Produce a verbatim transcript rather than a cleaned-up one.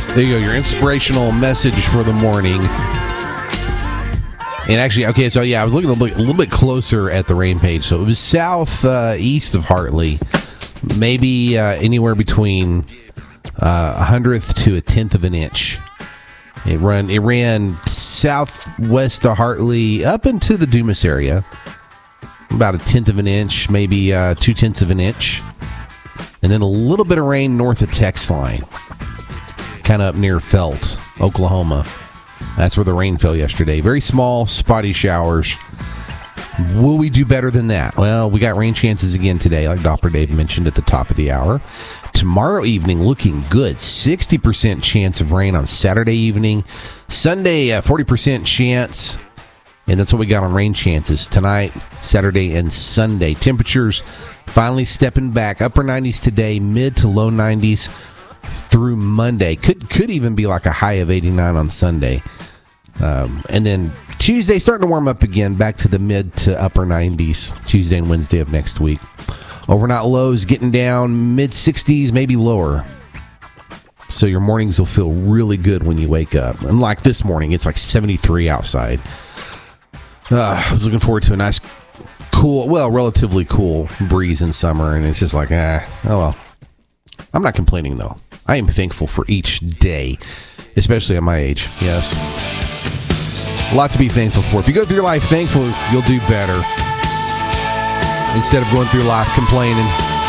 There you go, your inspirational message for the morning. And actually, okay, so yeah, I was looking a little bit, a little bit closer at the rain page. So it was south uh, east of Hartley, maybe uh, anywhere between uh, a hundredth to a tenth of an inch. It run, it ran southwest of Hartley up into the Dumas area, about a tenth of an inch, maybe uh, two tenths of an inch, and then a little bit of rain north of Text Line, kind of up near Felt, Oklahoma. That's where the rain fell yesterday. Very small, spotty showers. Will we do better than that? Well, we got rain chances again today, like Doppler Dave mentioned at the top of the hour. Tomorrow evening, looking good. sixty percent chance of rain on Saturday evening. Sunday, uh, forty percent chance. And that's what we got on rain chances tonight, Saturday, and Sunday. Temperatures finally stepping back. Upper nineties today, mid to low nineties. Through Monday. Could could even be like a high of eighty-nine on Sunday. Um, and then Tuesday starting to warm up again, back to the mid to upper nineties, Tuesday and Wednesday of next week. Overnight lows getting down mid sixties, maybe lower. So your mornings will feel really good when you wake up. Unlike this morning, it's like seventy-three outside. Uh, I was looking forward to a nice, cool, well, relatively cool breeze in summer, and it's just like, ah, oh well. I'm not complaining, though. I am thankful for each day, especially at my age. Yes. A lot to be thankful for. If you go through your life thankful, you'll do better. Instead of going through life complaining.